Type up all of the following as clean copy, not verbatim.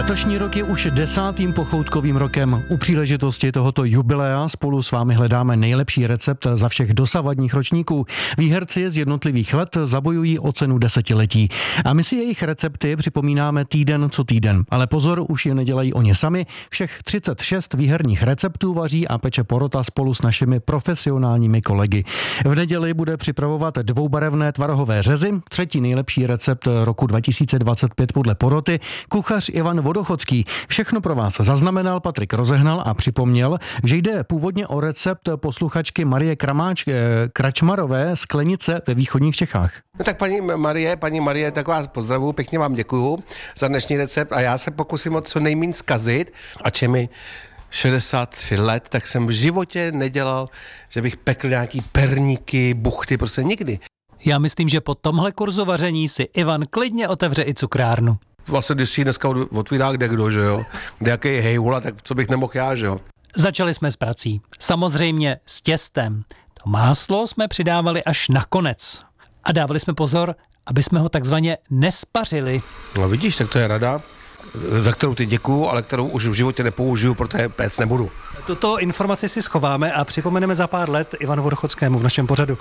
Letošní rok je už 10. pochoutkovým rokem. U příležitosti tohoto jubilea spolu s vámi hledáme nejlepší recept za všech dosavadních ročníků. Výherci z jednotlivých let zabojují o cenu desetiletí. A my si jejich recepty připomínáme týden co týden. Ale pozor, už je nedělají oni sami. Všech 36 výherních receptů vaří a peče porota spolu s našimi profesionálními kolegy. V neděli bude připravovat dvoubarevné tvarohové řezy, třetí nejlepší recept roku 2025 podle poroty, kuchař Ivan Vodochodský. Všechno pro vás zaznamenal, Patrik rozehnal a připomněl, že jde původně o recept posluchačky Marie Kračmarové z Klenice ve východních Čechách. No tak paní Marie, tak vás pozdravuju, pěkně vám děkuju za dnešní recept a já se pokusím o co nejméně zkazit, ač je mi 63 let, tak jsem v životě nedělal, že bych pekl nějaký perníky, buchty, prostě nikdy. Já myslím, že po tomhle kurzu vaření si Ivan klidně otevře i cukrárnu. Vlastně, když si dneska otvírá kdekdo, že jo, kdejaký hejhula, tak co bych nemohl já, že jo. Začali jsme s prací. Samozřejmě s těstem. To máslo jsme přidávali až na konec. A dávali jsme pozor, aby jsme ho takzvaně nespařili. No vidíš, tak to je rada, za kterou ty děkuju, ale kterou už v životě nepoužiju, protože péct nebudu. Tuto informaci si schováme a připomeneme za pár let Ivanu Vodochodskému v našem pořadu.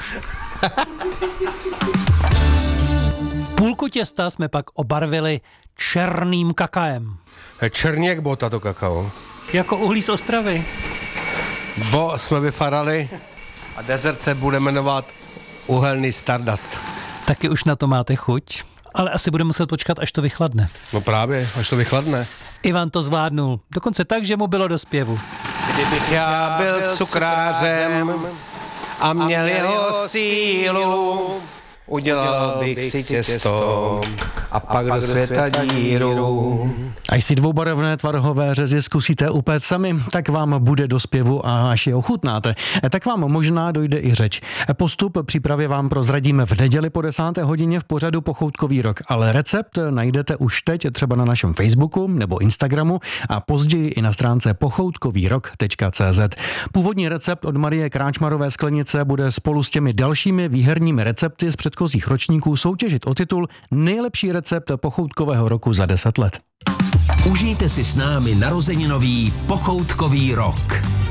Půlku těsta jsme pak obarvili černým kakaem. Černý jak bota to kakao. Jako uhlí z Ostravy. Bo jsme vyfarali a dezert se bude jmenovat uhelný Stardust. Taky už na to máte chuť, ale asi bude muset počkat, až to vychladne. No právě, až to vychladne. Ivan to zvládnul, dokonce tak, že mu bylo do zpěvu. Kdybych já byl cukrářem a měl jeho sílu, udělal bych si těsto a pak do světa díru. A jestli dvoubarevné tvarohové řezy zkusíte upéct sami, tak vám bude do zpěvu a až je ochutnáte, tak vám možná dojde i řeč. Postup přípravy vám prozradíme v neděli po 10. hodině v pořadu Pochoutkový rok, ale recept najdete už teď třeba na našem Facebooku nebo Instagramu a později i na stránce pochoutkovýrok.cz. Původní recept od Marie Kráčmarové z Klenice bude spolu s těmi dalšími výherními recepty z předchozích ročníků soutěžit o titul Nejlepší recept pochoutkového roku za 10 let. Užijte si s námi narozeninový Pochoutkový rok.